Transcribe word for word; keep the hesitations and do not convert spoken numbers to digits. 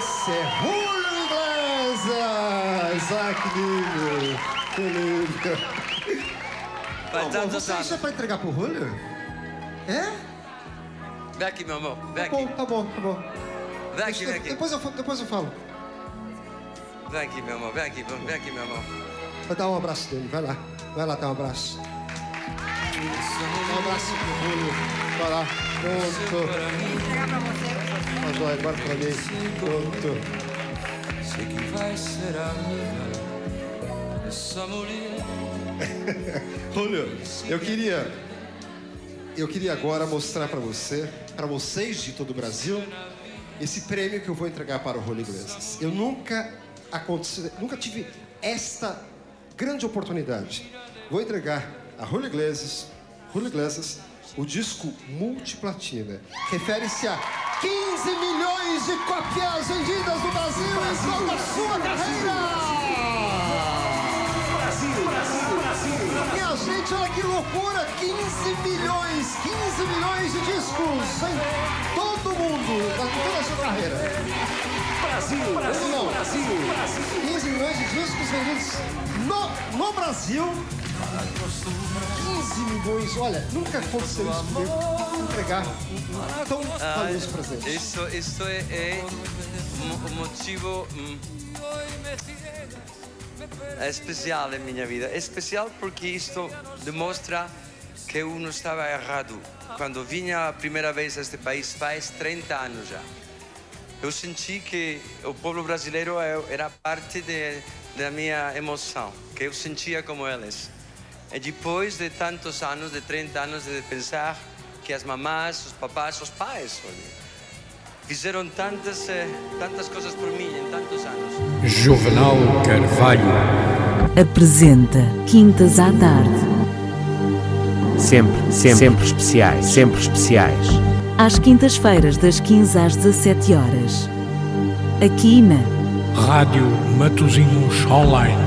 esse é Julio Iglesias. Ah, que lindo. Que lindo. Faz tantos Você anos. isso é pra entregar pro Julio? É? Vem aqui, meu amor. Vem Tá bom, aqui. tá bom, tá bom. Vem aqui, vem aqui. Depois eu, depois eu falo. Vem aqui, meu amor. Vem aqui, vem aqui, meu amor. Vai dar um abraço dele, vai lá. Vai lá dar um abraço. Dá um abraço pro Julio. Vai lá. Pronto. Vou entregar pra você. Mas olha, agora pra mim. Pronto. Sei que vai ser amiga dessa mulher. Julio, eu queria... Eu queria agora mostrar pra você, pra vocês de todo o Brasil, esse prêmio que eu vou entregar para o Julio Iglesias. Eu nunca, aconteci, nunca tive esta grande oportunidade. Vou entregar a Julio Iglesias, Julio Iglesias o disco multiplatina. Refere-se a quinze milhões de cópias vendidas no Brasil em toda a sua carreira! Brasil, Brasil, Brasil. Minha gente, olha que loucura! quinze milhões, quinze milhões de discos em todo mundo, em toda a sua carreira. Brasil, Brasil, Não, Brasil, Brasil. quinze milhões de discos vendidos no, no Brasil. quinze milhões, olha, nunca aconteceu isso comigo. Entregar um tão valioso presente. Isso, isso é, é o motivo hum, é especial em minha vida. É especial porque isto demonstra que eu não estava errado. Quando vinha a primeira vez a este país, faz trinta anos já, eu senti que o povo brasileiro era parte de, da minha emoção, que eu sentia como eles. E depois de tantos anos, de trinta anos, de pensar que as mamás, os papás, os pais fizeram tantas, tantas coisas por mim em tantos anos. Juvenal Carvalho apresenta Quintas à Tarde. Sempre, sempre, sempre especiais, sempre especiais. Às quintas-feiras, das quinze às dezassete horas. Aqui na Rádio Matosinhos Online.